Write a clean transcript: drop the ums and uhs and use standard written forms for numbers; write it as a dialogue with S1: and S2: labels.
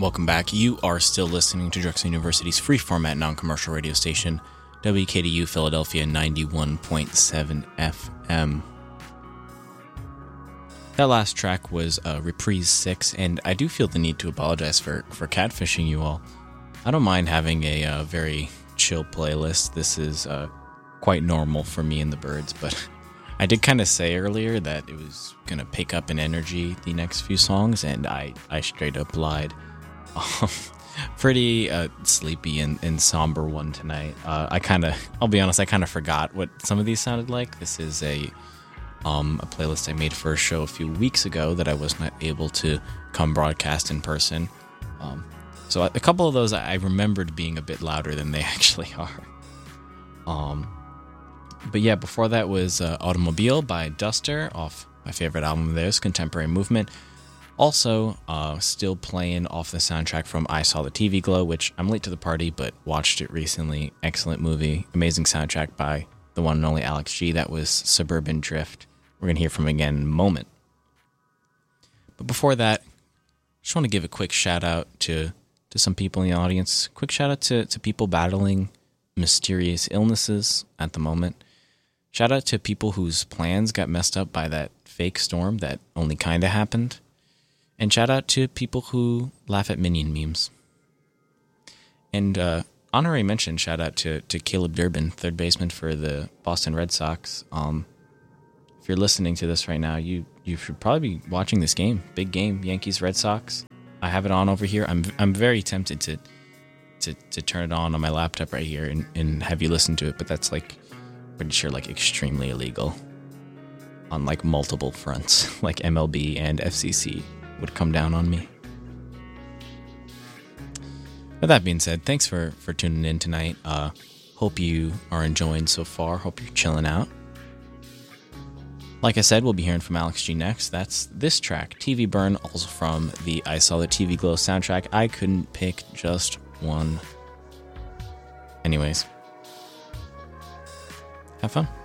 S1: Welcome back. You are still listening to Drexel University's free format non-commercial radio station, WKDU Philadelphia 91.7 FM. That last track was Reprise 6, and I do feel the need to apologize for catfishing you all. I don't mind having a very chill playlist. This is quite normal for me and the birds, but I did kind of say earlier that it was going to pick up in energy the next few songs, and I straight up lied. Pretty sleepy and somber one tonight. I'll be honest, I kind of forgot what some of these sounded like. This is a playlist I made for a show a few weeks ago that I was not able to come broadcast in person. So a couple of those I remembered being a bit louder than they actually are. But yeah, before that was Automobile by Duster off my favorite album of theirs, Contemporary Movement. Also, still playing off the soundtrack from I Saw the TV Glow, which I'm late to the party, but watched it recently. Excellent movie. Amazing soundtrack by the one and only Alex G. That was Suburban Drift. We're going to hear from him again in a moment. But before that, just want to give a quick shout out to some people in the audience. Quick shout out to people battling mysterious illnesses at the moment. Shout out to people whose plans got messed up by that fake storm that only kind of happened. And shout out to people who laugh at Minion memes. And honorary mention, shout out to Caleb Durbin, third baseman for the Boston Red Sox. If you're listening to this right now, you should probably be watching this game. Big game, Yankees Red Sox. I have it on over here. I'm very tempted to turn it on my laptop right here and have you listen to it, but that's pretty sure extremely illegal on multiple fronts, like MLB and FCC would come down on me. With that being said, thanks for tuning in tonight. Hope you are enjoying so far. Hope you're chilling out. Like I said, we'll be hearing from Alex G next. That's this track, TV Burn, also from the I Saw the TV Glow soundtrack. I couldn't pick just one. Anyways, have fun.